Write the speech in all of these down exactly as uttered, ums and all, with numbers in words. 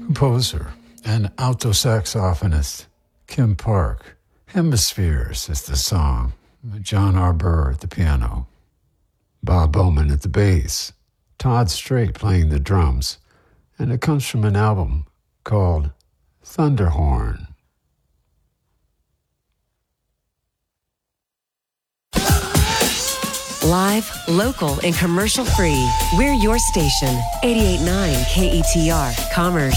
Composer and alto saxophonist Kim Park. Hemispheres is the song. John R. Burr at the piano. Bob Bowman at the bass. Todd Strait playing the drums. And it comes from an album called Thunderhorn. Live, local, and commercial-free. We're your station. eighty-eight point nine K E T R, Commerce.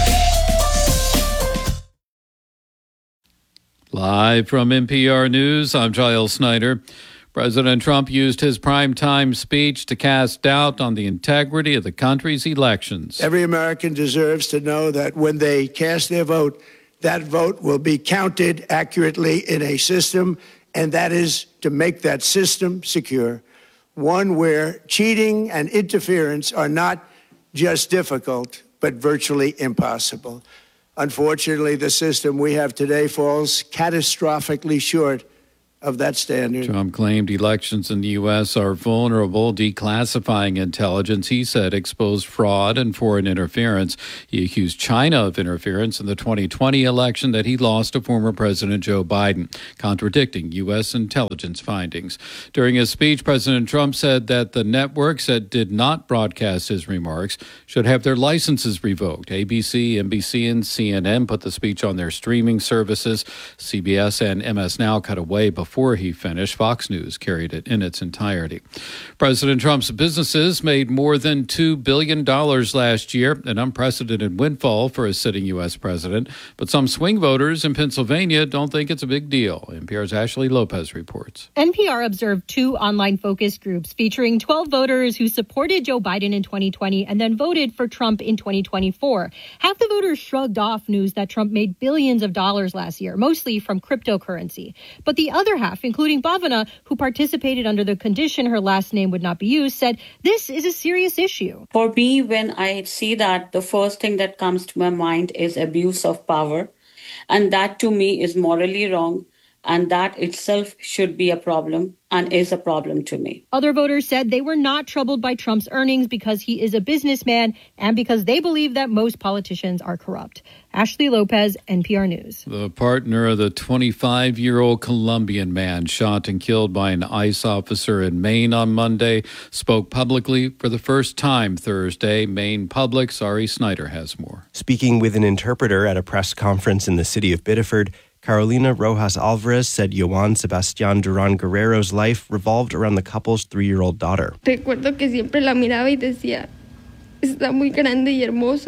Live from N P R News, I'm Giles Snyder. President Trump used his primetime speech to cast doubt on the integrity of the country's elections. Every American deserves to know that when they cast their vote, that vote will be counted accurately in a system, and that is to make that system secure, one where cheating and interference are not just difficult, but virtually impossible. Unfortunately, the system we have today falls catastrophically short of that standard. Trump claimed elections in the U S are vulnerable, declassifying intelligence, he said, exposed fraud and foreign interference. He accused China of interference in the twenty twenty election that he lost to former President Joe Biden, contradicting U S intelligence findings. During his speech, President Trump said that the networks that did not broadcast his remarks should have their licenses revoked. A B C, N B C, and C N N put the speech on their streaming services. C B S and M S Now cut away before Before he finished. Fox News carried it in its entirety. President Trump's businesses made more than two billion dollars last year, an unprecedented windfall for a sitting U S president. But some swing voters in Pennsylvania don't think it's a big deal. N P R's Ashley Lopez reports. N P R observed two online focus groups featuring twelve voters who supported Joe Biden in twenty twenty and then voted for Trump in twenty twenty-four. Half the voters shrugged off news that Trump made billions of dollars last year, mostly from cryptocurrency. But the other half, including Bhavana, who participated under the condition her last name would not be used, said this is a serious issue. For me, when I see that, the first thing that comes to my mind is abuse of power. And that to me is morally wrong. And that itself should be a problem and is a problem to me. Other voters said they were not troubled by Trump's earnings because he is a businessman and because they believe that most politicians are corrupt. Ashley Lopez, N P R News. The partner of the twenty-five-year-old Colombian man shot and killed by an ICE officer in Maine on Monday spoke publicly for the first time Thursday. Maine Public, Ari Snyder has more. Speaking with an interpreter at a press conference in the city of Biddeford, Carolina Rojas Alvarez said Joan Sebastian Duran Guerrero's life revolved around the couple's three-year-old daughter. Recuerdo que siempre la miraba y decía, está muy grande y hermosa.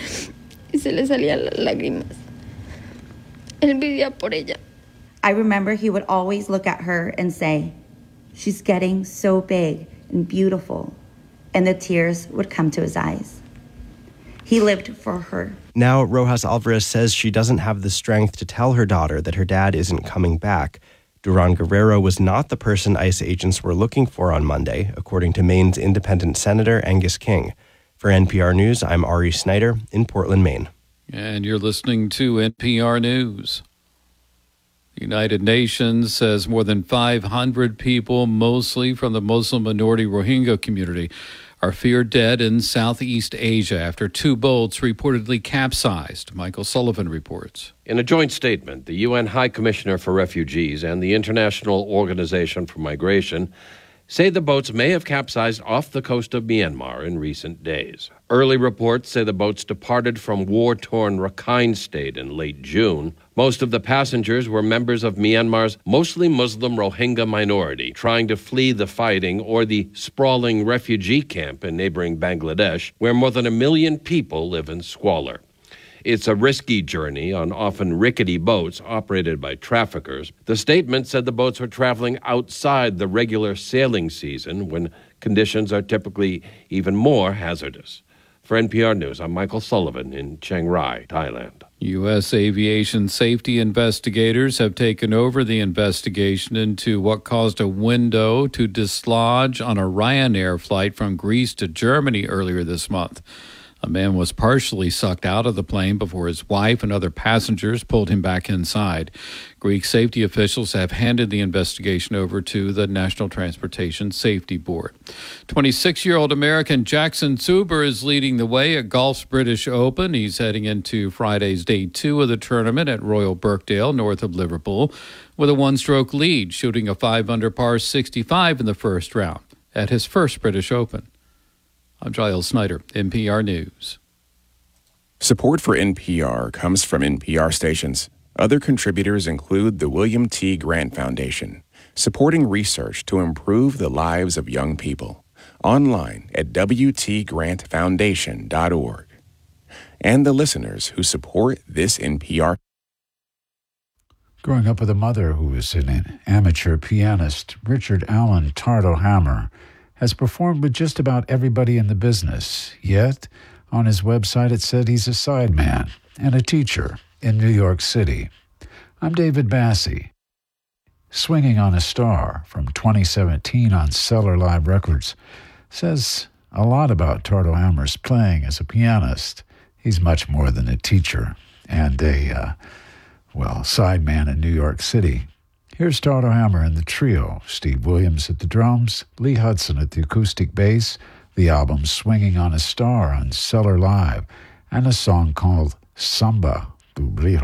Y se le salían las lágrimas. Él vivía por ella. I remember he would always look at her and say, she's getting so big and beautiful. And the tears would come to his eyes. He lived for her. Now, Rojas Alvarez says she doesn't have the strength to tell her daughter that her dad isn't coming back. Duran Guerrero was not the person ICE agents were looking for on Monday, according to Maine's independent Senator Angus King. For N P R News, I'm Ari Snyder in Portland, Maine. And you're listening to N P R News. The United Nations says more than five hundred people, mostly from the Muslim minority Rohingya community, are feared dead in Southeast Asia after two boats reportedly capsized. Michael Sullivan reports. In a joint statement, the U N High Commissioner for Refugees and the International Organization for Migration say the boats may have capsized off the coast of Myanmar in recent days. Early reports say the boats departed from war-torn Rakhine State in late June. Most of the passengers were members of Myanmar's mostly Muslim Rohingya minority trying to flee the fighting or the sprawling refugee camp in neighboring Bangladesh, where more than a million people live in squalor. It's a risky journey on often rickety boats operated by traffickers. The statement said the boats were traveling outside the regular sailing season when conditions are typically even more hazardous. For N P R News, I'm Michael Sullivan in Chiang Rai, Thailand. U S aviation safety investigators have taken over the investigation into what caused a window to dislodge on a Ryanair flight from Greece to Germany earlier this month. A man was partially sucked out of the plane before his wife and other passengers pulled him back inside. Greek safety officials have handed the investigation over to the National Transportation Safety Board. twenty-six-year-old American Jackson Zuber is leading the way at golf's British Open. He's heading into Friday's day two of the tournament at Royal Birkdale, north of Liverpool, with a one-stroke lead, shooting a five under par sixty-five in the first round at his first British Open. I'm Giles Snyder, N P R News. Support for N P R comes from N P R stations. Other contributors include the William T. Grant Foundation, supporting research to improve the lives of young people. Online at w t grant foundation dot org. And the listeners who support this N P R. Growing up with a mother who was an amateur pianist, Richard Allen Tardo-Hammer has performed with just about everybody in the business. Yet, on his website it said he's a sideman and a teacher in New York City. I'm David Bassey. Swinging on a Star from twenty seventeen on Cellar Live Records says a lot about Tardo-Hammer's playing as a pianist. He's much more than a teacher and a, uh, well, sideman in New York City. Here's Tardo-Hammer and the trio, Steve Williams at the drums, Lee Hudson at the acoustic bass, the album Swinging on a Star on Cellar Live, and a song called Samba do Brilho.